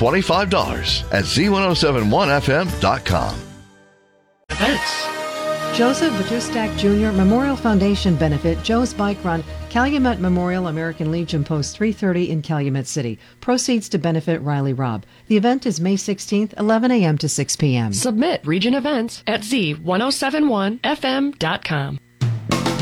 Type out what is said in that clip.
$25 at z1071fm.com. Events. Joseph Batustak Jr. Memorial Foundation benefit, Joe's Bike Run, Calumet Memorial, American Legion Post 330 in Calumet City. Proceeds to benefit Riley Robb. The event is May 16th, 11 a.m. to 6 p.m. Submit Region Events at z1071fm.com.